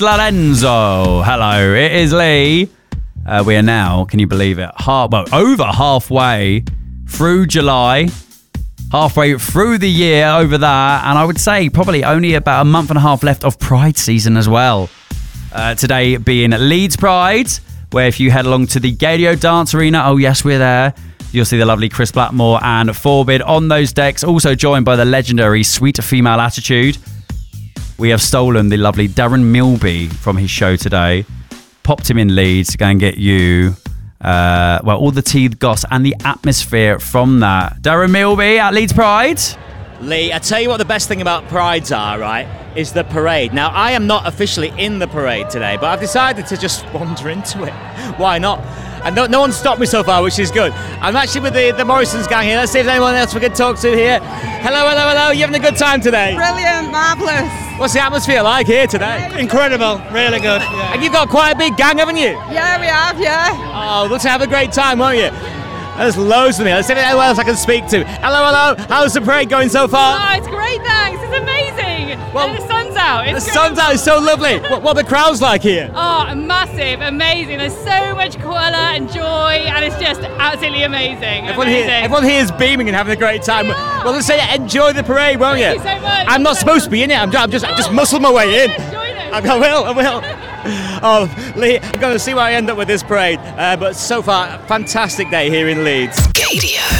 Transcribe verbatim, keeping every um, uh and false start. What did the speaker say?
Lorenzo. Hello, it is Lee. Uh, we are now, can you believe it, half, well, over halfway through July, halfway through the year over that, and I would say probably only about a month and a half left of Pride season as well. Uh, today being Leeds Pride, where if you head along to the Gaydio Dance Arena, oh yes, we're there, you'll see the lovely Chris Blackmore and Forbid on those decks, also joined by the legendary Sweet Female Attitude. We have stolen the lovely Darren Milby from his show today, popped him in Leeds to go and get you, uh, well, all the tea, the goss, and the atmosphere from that. Darren Milby at Leeds Pride. Lee, I tell you what the best thing about Prides are, right, is the parade. Now, I am not officially in the parade today, but I've decided to just wander into it. Why not? And no, no one stopped me so far, which is good. I'm actually with the, the Morrison's gang here. Let's see if there's anyone else we can talk to here. Hello, hello, hello. You having a good time today? Brilliant, marvellous. What's the atmosphere like here today? Incredible, really good. Yeah. And you've got quite a big gang, haven't you? Yeah, we have, yeah. Oh, let's have a great time, won't you? There's loads of me. Let's see if there's anyone else I can speak to. Hello, hello. How's the parade going so far? Oh, it's great, thanks. It's amazing. Well, and the sun's out. It's the sun's out. It's so lovely. What, what are the crowds like here? Oh, massive, amazing. There's so much colour and joy, and it's just absolutely amazing. Everyone amazing. here, everyone here is beaming and having a great time. Yeah. Well, let's say enjoy the parade, won't Thank you? you so much. I'm not supposed to be in it. I'm just, I'm just, I just muscled my way in. Enjoy this. I will, I will. Oh, Lee, I'm going to see where I end up with this parade. Uh, but so far, fantastic day here in Leeds. Gaydio.